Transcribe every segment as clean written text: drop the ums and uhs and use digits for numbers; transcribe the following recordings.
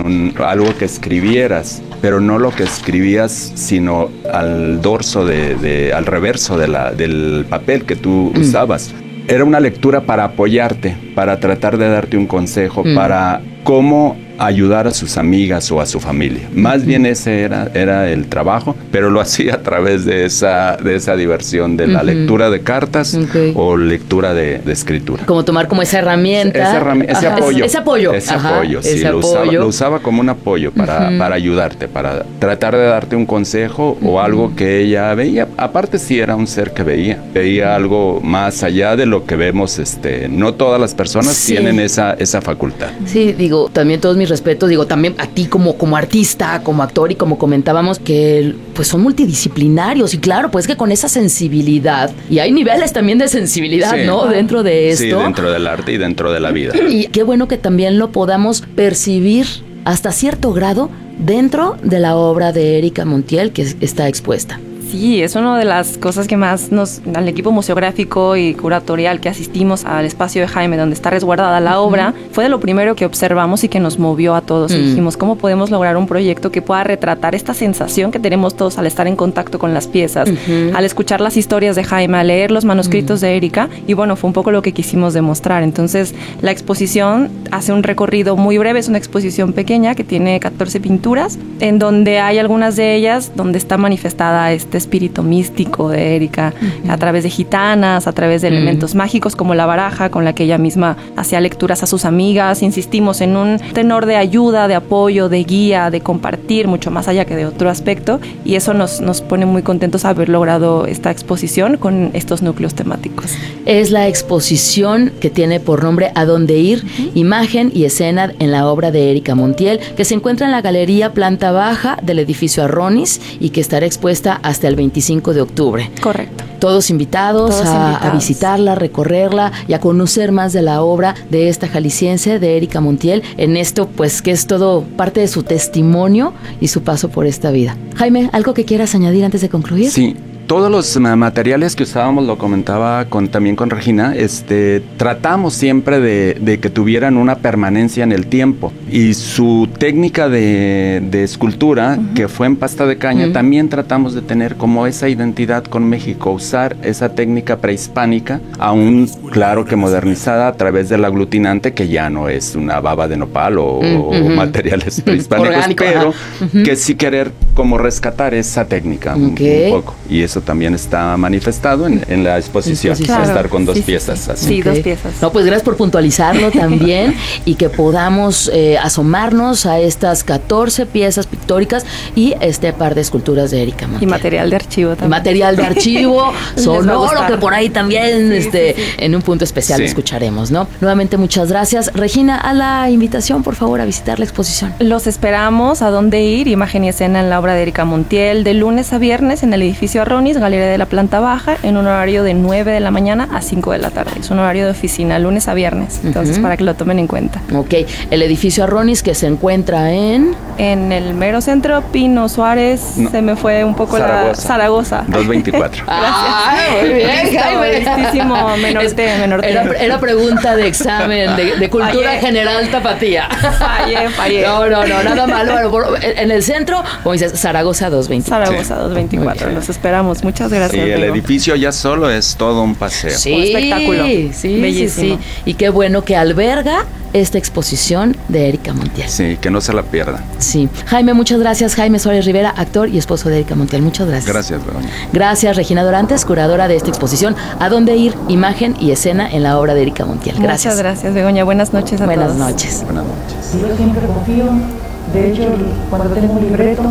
algo que escribieras, pero no lo que escribías, sino al dorso, al reverso del papel que tú usabas. Era una lectura para apoyarte, para tratar de darte un consejo, para cómo ayudar a sus amigas o a su familia. Más bien ese era el trabajo, pero lo hacía a través de esa diversión de la lectura de cartas o lectura de escritura. Como tomar como esa herramienta. Ese apoyo. Ese apoyo. Ese apoyo, sí. Lo usaba como un apoyo para ayudarte, para tratar de darte un consejo o algo que ella veía. Aparte sí era un ser que veía algo más allá de lo que vemos. No todas las personas tienen esa facultad. Sí, digo, también todos mis respetos, digo, también a ti como artista, como actor y como comentábamos, que pues son multidisciplinarios y claro, pues que con esa sensibilidad, y hay niveles también de sensibilidad, sí, ¿no? Dentro de esto. Sí, dentro del arte y dentro de la vida. Y qué bueno que también lo podamos percibir hasta cierto grado dentro de la obra de Erika Montiel que está expuesta. Sí, es una de las cosas que más al equipo museográfico y curatorial que asistimos al espacio de Jaime, donde está resguardada la obra, fue de lo primero que observamos y que nos movió a todos. Y dijimos, ¿cómo podemos lograr un proyecto que pueda retratar esta sensación que tenemos todos al estar en contacto con las piezas, al escuchar las historias de Jaime, al leer los manuscritos de Erika? Y bueno, fue un poco lo que quisimos demostrar. Entonces, la exposición hace un recorrido muy breve, es una exposición pequeña que tiene 14 pinturas, en donde hay algunas de ellas donde está manifestada este espíritu místico de Erika, a través de gitanas, a través de elementos mágicos como la baraja, con la que ella misma hacía lecturas a sus amigas. Insistimos en un tenor de ayuda, de apoyo, de guía, de compartir, mucho más allá que de otro aspecto, y eso nos pone muy contentos haber logrado esta exposición con estos núcleos temáticos. Es la exposición que tiene por nombre A Dónde Ir, imagen y escena en la obra de Erika Montiel, que se encuentra en la galería planta baja del edificio Arronis y que estará expuesta hasta el 25 de octubre. Correcto. Todos invitados a visitarla, recorrerla y a conocer más de la obra de esta jalisciense, de Erika Montiel, en esto pues que es todo parte de su testimonio y su paso por esta vida. Jaime, ¿algo que quieras añadir antes de concluir? Sí. Todos los materiales que usábamos, lo comentaba también con Regina, tratamos siempre de que tuvieran una permanencia en el tiempo. Y su técnica de escultura, que fue en pasta de caña, también tratamos de tener como esa identidad con México, usar esa técnica prehispánica, aún claro que modernizada a través del aglutinante, que ya no es una baba de nopal o materiales prehispánicos, orgánico, pero que sí querer como rescatar esa técnica un poco. Y eso también está manifestado en la exposición. Claro. Estar con dos piezas. Así. Sí, 2 piezas. No, pues gracias por puntualizarlo también y que podamos asomarnos a estas 14 piezas pictóricas y este par de esculturas de Erika Montiel. Y material de archivo también. Material de archivo sonoro que por ahí también en un punto especial escucharemos, ¿no? Nuevamente muchas gracias. Regina, a la invitación, por favor, a visitar la exposición. Los esperamos. A Dónde Ir, imagen y escena en la obra de Erika Montiel, de lunes a viernes en el edificio Arronis, galería de la planta baja, en un horario de 9 de la mañana a 5 de la tarde. Es un horario de oficina, lunes a viernes. Entonces, para que lo tomen en cuenta. Ok. El edificio Arronis, que se encuentra en el mero centro, Pino Suárez, se me fue un poco Zaragoza. 224. Gracias. Muy bien, Jaime. Menorte. Era pregunta de examen, de cultura general tapatía. Fallé. No, nada malo. Bueno, en el centro, como dices, Zaragoza 224. Zaragoza 224. Los esperamos. Muchas gracias. Sí, el edificio ya solo es todo un paseo. Sí, un espectáculo. Sí, bellísimo. Sí. Y qué bueno que alberga esta exposición de Erika Montiel. Sí, que no se la pierdan. Sí. Jaime, muchas gracias. Jaime Suárez Rivera, actor y esposo de Erika Montiel. Muchas gracias. Gracias, Begoña. Gracias, Regina Dorantes, curadora de esta exposición A Dónde Ir, imagen y escena en la obra de Erika Montiel. Gracias. Muchas gracias, Begoña. Buenas noches a todos. Buenas noches. Yo siempre confío. De hecho, cuando tengo un libreto,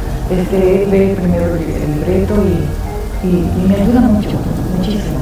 leo primero el libreto y me ayuda muchísimo.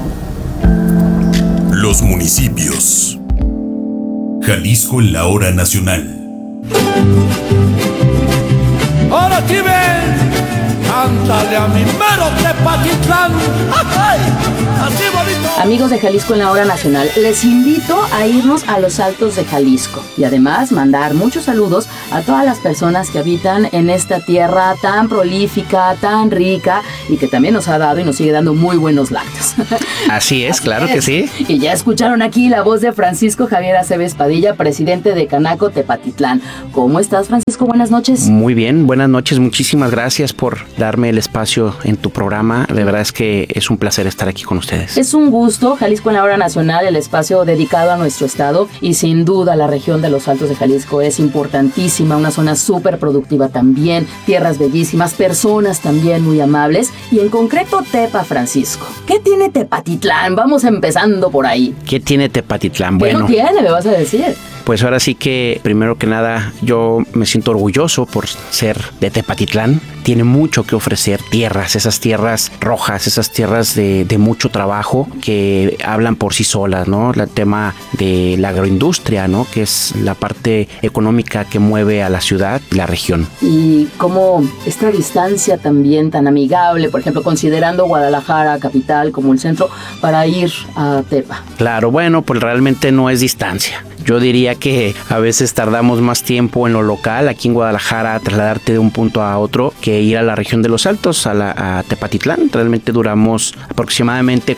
Los municipios. Jalisco en la hora nacional. Ahora aquí ven a cántale a mi mero Tepatitlán. ¡Ay! Así bonito. Amigos de Jalisco en la Hora Nacional, les invito a irnos a los Altos de Jalisco y además mandar muchos saludos a todas las personas que habitan en esta tierra tan prolífica, tan rica y que también nos ha dado y nos sigue dando muy buenos lácteos. Así es, claro que sí. Y ya escucharon aquí la voz de Francisco Javier Aceves Padilla, presidente de Canaco Tepatitlán. ¿Cómo estás, Francisco? Buenas noches. Muy bien, buenas noches. Muchísimas gracias por darme el espacio en tu programa. De verdad es que es un placer estar aquí con ustedes. Es un gusto. Jalisco en la Hora Nacional, el espacio dedicado a nuestro estado y sin duda la región de los Altos de Jalisco es importantísima, una zona súper productiva también, tierras bellísimas, personas también muy amables y en concreto Tepa, Francisco. ¿Qué tiene Tepatitlán? Vamos empezando por ahí. ¿Qué tiene Tepatitlán? ¿Qué no tiene, me vas a decir? Pues ahora sí que, primero que nada, yo me siento orgulloso por ser de Tepatitlán. Tiene mucho que ofrecer, tierras, esas tierras rojas, esas tierras de mucho trabajo que hablan por sí solas, ¿no? El tema de la agroindustria, ¿no? Que es la parte económica que mueve a la ciudad y la región. Y cómo esta distancia también tan amigable, por ejemplo, considerando Guadalajara, capital, como el centro, para ir a Tepa. Claro, bueno, pues realmente no es distancia. Yo diría que a veces tardamos más tiempo en lo local, aquí en Guadalajara, a trasladarte de un punto a otro, que ir a la región de los Altos, a Tepatitlán. Realmente duramos aproximadamente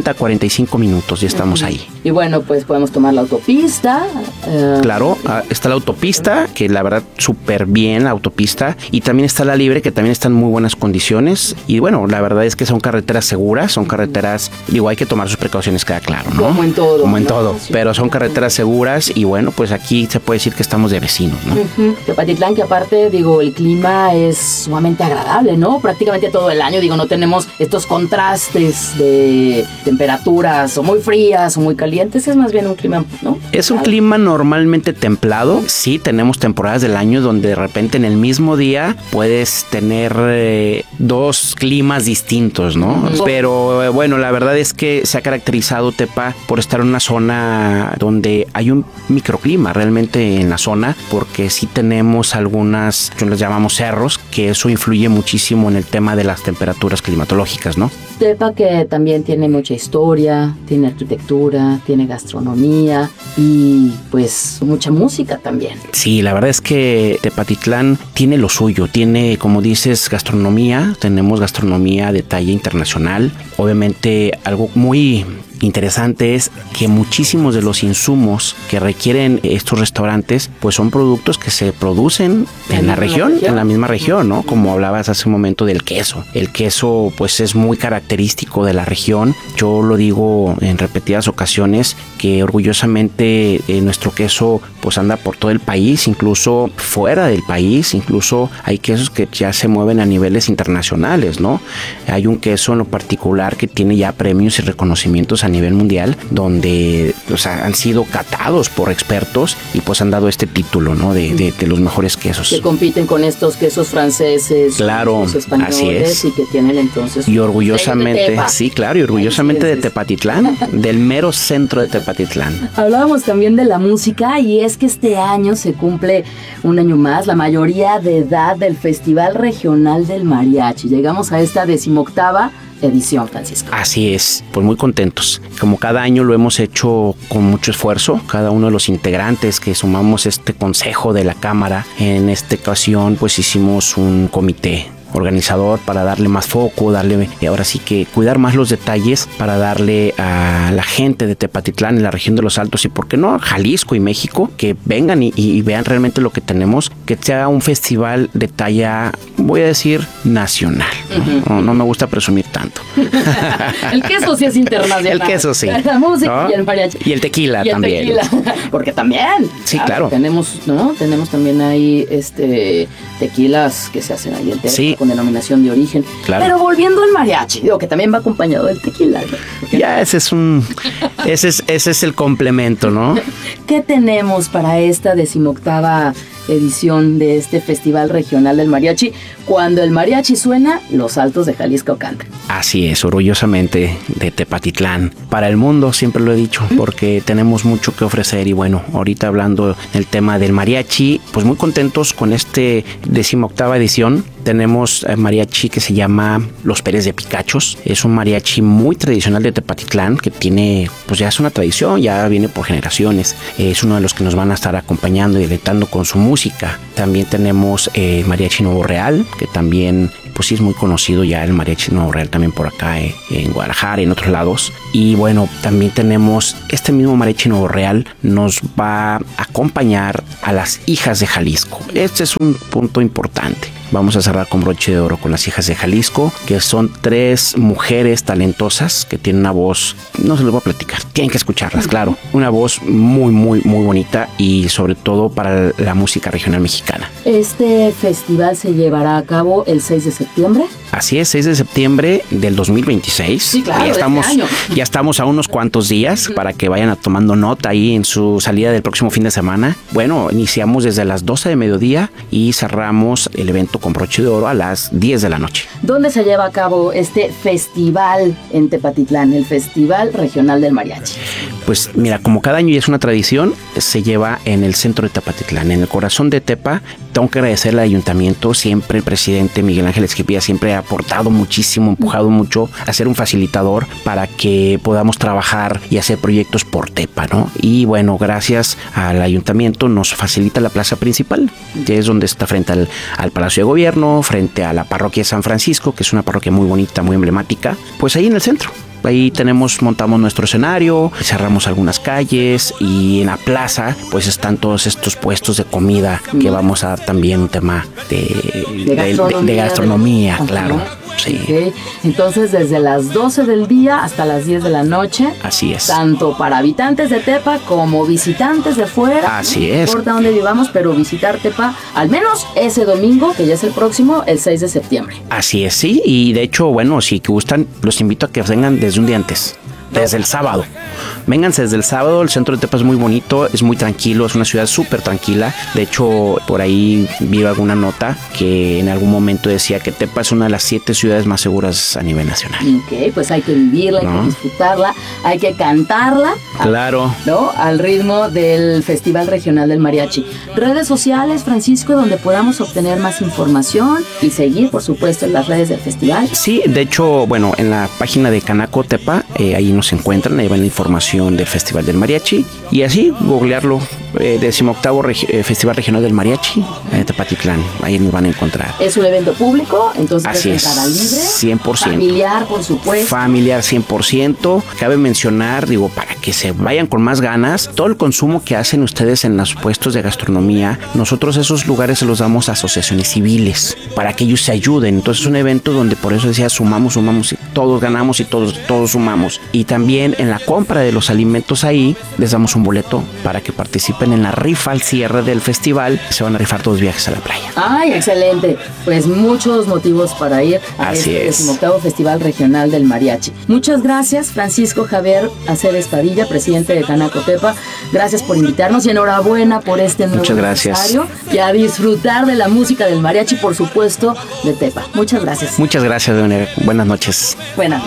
40-45 minutos y estamos ahí. Y bueno, pues podemos tomar la autopista. Claro, está la autopista, que la verdad súper bien la autopista, y también está la libre, que también está en muy buenas condiciones. Y bueno, la verdad es que son carreteras seguras, son carreteras, digo, hay que tomar sus precauciones, queda claro, ¿no? Como en todo. Como en todo, pero son carreteras seguras y bueno, pues aquí se puede decir que estamos de vecinos, ¿no? Tepatitlán, que aparte, digo, el clima es sumamente agradable, ¿no? Prácticamente todo el año, digo, no tenemos estos contrastes de temperaturas o muy frías o muy calientes, es más bien un clima, ¿no? Es un clima normalmente templado. Sí, tenemos temporadas del año donde de repente en el mismo día puedes tener dos climas distintos, ¿no? Pero bueno, la verdad es que se ha caracterizado Tepa por estar en una zona donde hay un microclima realmente en la zona, porque sí tenemos algunas, yo les llamamos cerros, que eso influye muchísimo en el tema de las temperaturas climatológicas, ¿no? Tepa que también tiene mucha historia, tiene arquitectura, tiene gastronomía y pues mucha música también. Sí, la verdad es que Tepatitlán tiene lo suyo, tiene, como dices, gastronomía, tenemos gastronomía de talla internacional. Obviamente algo muy interesante es que muchísimos de los insumos que requieren estos restaurantes pues son productos que se producen en la región, en la misma región, ¿no? Como hablabas hace un momento del queso. El queso pues es muy característico de la región. Yo lo digo en repetidas ocasiones que orgullosamente nuestro queso pues anda por todo el país, incluso fuera del país, incluso hay quesos que ya se mueven a niveles internacionales, ¿no? Hay un queso en lo particular que tiene ya premios y reconocimientos a nivel mundial, donde han sido catados por expertos y pues han dado este título, ¿no? De los mejores quesos. Que compiten con estos quesos franceses, claro, los españoles, así es. Y que tienen entonces... Y orgullosamente, sí, claro, y orgullosamente de Tepatitlán, del mero centro de Tepatitlán. Hablábamos también de la música y es que este año se cumple un año más la mayoría de edad del Festival Regional del Mariachi. Llegamos a esta 18ª edición, Francisco. Así es, pues muy contentos. Como cada año lo hemos hecho con mucho esfuerzo, cada uno de los integrantes que sumamos este consejo de la Cámara, en esta ocasión pues hicimos un comité organizador para darle más foco, darle, ahora sí que cuidar más los detalles para darle a la gente de Tepatitlán, en la región de los Altos y por qué no a Jalisco y México, que vengan y vean realmente lo que tenemos, que sea un festival de talla, voy a decir, nacional. No me gusta presumir tanto. El queso sí es internacional. El queso sí. La música, ¿no? Y el mariachi. Y el tequila y el también. Tequila. Porque también. Sí, claro. Tenemos, ¿no? Tenemos también ahí tequilas que se hacen ahí en Tepa, sí, con denominación de origen. Claro. Pero volviendo al mariachi, digo que también va acompañado del tequila, ¿no? Ya, ese es el complemento, ¿no? ¿Qué tenemos para esta 18ª edición de este Festival Regional del Mariachi? Cuando el mariachi suena, los Altos de Jalisco cantan. Así es, orgullosamente de Tepatitlán. Para el mundo, siempre lo he dicho, porque tenemos mucho que ofrecer. Y bueno, ahorita hablando del tema del mariachi, pues muy contentos con este 18ª edición. Tenemos mariachi que se llama Los Pérez de Picachos. Es un mariachi muy tradicional de Tepatitlán que tiene, pues ya es una tradición, ya viene por generaciones. Es uno de los que nos van a estar acompañando y deleitando con su música. También tenemos Mariachi Nuevo Real, que también pues sí es muy conocido ya el Mariachi Nuevo Real también por acá en Guadalajara y en otros lados. Y bueno, también tenemos este mismo Mariachi Nuevo Real, nos va a acompañar a las Hijas de Jalisco. Este es un punto importante. Vamos a cerrar con broche de oro con las Hijas de Jalisco, que son 3 mujeres talentosas que tienen una voz, no se los voy a platicar, tienen que escucharlas, claro. Una voz muy, muy, muy bonita y sobre todo para la música regional mexicana. Este festival se llevará a cabo el 6 de septiembre. Así es, 6 de septiembre del 2026. Sí, claro, ya estamos a unos cuantos días para que vayan tomando nota ahí en su salida del próximo fin de semana. Bueno, iniciamos desde las 12 de mediodía y cerramos el evento con broche de oro a las 10 de la noche. ¿Dónde se lleva a cabo este festival en Tepatitlán, el Festival Regional del Mariachi? Pues mira, como cada año ya es una tradición, se lleva en el centro de Tepatitlán, en el corazón de Tepa. Tengo que agradecer al ayuntamiento, siempre el presidente Miguel Ángel Esquipilla siempre ha aportado muchísimo, empujado mucho a ser un facilitador para que podamos trabajar y hacer proyectos por Tepa, ¿no? Y bueno, gracias al ayuntamiento nos facilita la plaza principal, que es donde está frente al Palacio de Gobierno, frente a la parroquia de San Francisco, que es una parroquia muy bonita, muy emblemática, pues ahí en el centro. Ahí montamos nuestro escenario, cerramos algunas calles y en la plaza pues están todos estos puestos de comida que vamos a dar también un tema de gastronomía, claro. Sí. Okay. Entonces, desde las 12 del día hasta las 10 de la noche. Así es. Tanto para habitantes de Tepa como visitantes de fuera. Así es. No importa dónde vivamos, pero visitar Tepa al menos ese domingo, que ya es el próximo, el 6 de septiembre. Así es, sí. Y de hecho, bueno, si gustan, los invito a que vengan desde un día antes. Desde el sábado. Vénganse desde el sábado. El centro de Tepa es muy bonito, es muy tranquilo, es una ciudad súper tranquila. De hecho, por ahí vi alguna nota que en algún momento decía que Tepa es una de las 7 ciudades más seguras a nivel nacional. Ok, pues hay que vivirla, hay que disfrutarla, hay que cantarla. Claro. ¿No? Al ritmo del Festival Regional del Mariachi. Redes sociales, Francisco, donde podamos obtener más información y seguir, por supuesto, en las redes del festival. Sí, de hecho, bueno, en la página de Canaco Tepa, ahí nos encuentran, ahí ven la información del Festival del Mariachi y así googlearlo, 18º Festival Regional del Mariachi, Tepatitlán, ahí nos van a encontrar. Es un evento público, entonces así es entrada libre, 100%. Familiar, por supuesto. Familiar 100%. Cabe mencionar, digo, para que se vayan con más ganas, todo el consumo que hacen ustedes en los puestos de gastronomía, nosotros esos lugares se los damos a asociaciones civiles para que ellos se ayuden. Entonces es un evento donde por eso decía sumamos y todos ganamos y todos sumamos. Y también en la compra de los alimentos ahí les damos un boleto para que participen en la rifa al cierre del festival. Se van a rifar 2 viajes a la playa. ¡Ay, excelente! Pues muchos motivos para ir a este 18º Festival Regional del Mariachi. Muchas gracias, Francisco Javier Aceves Padilla, presidente de Canaco Tepa. Gracias por invitarnos y enhorabuena por este nuevo aniversario. Y a disfrutar de la música del mariachi, por supuesto, de Tepa. Muchas gracias. Muchas gracias, Leonel. Buenas noches. Buenas noches.